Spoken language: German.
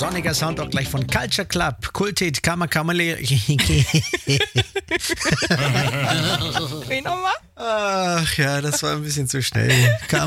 sonniger Sound auch gleich von Culture Club. Kulthit, Kammerkammerle. Wie nochmal? Ach ja, das war ein bisschen zu schnell.